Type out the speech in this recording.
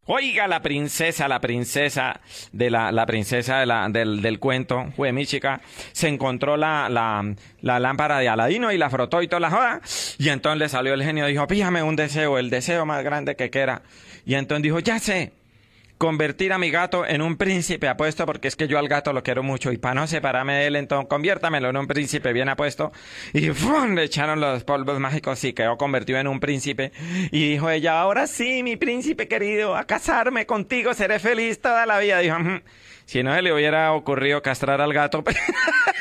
Oiga, la princesa la princesa del cuento, fue mi chica, se encontró la lámpara de Aladino y la frotó y toda la joda. Y entonces le salió el genio y dijo, pídame un deseo, el deseo más grande que quiera. Y entonces dijo, ya sé, convertir a mi gato en un príncipe apuesto, porque es que yo al gato lo quiero mucho y para no separarme de él, entonces conviértamelo en un príncipe bien apuesto. Y ¡fum! Le echaron los polvos mágicos y quedó convertido en un príncipe. Y dijo ella, ahora sí, mi príncipe querido, a casarme contigo, seré feliz toda la vida. Dijo, si no se le hubiera ocurrido castrar al gato.